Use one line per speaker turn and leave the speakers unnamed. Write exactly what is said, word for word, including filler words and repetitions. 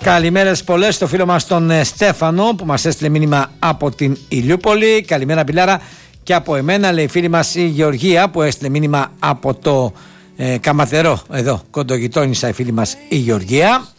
Καλημέρες πολλές στο φίλο μας τον ε, Στέφανο που μας έστειλε μήνυμα από την Ηλιούπολη. Καλημέρα Πιλάρα και από εμένα, λέει η φίλη μας η Γεωργία που έστειλε μήνυμα από το ε, Καμαθερό, εδώ κοντογειτόνισσα η φίλη μας η Γεωργία.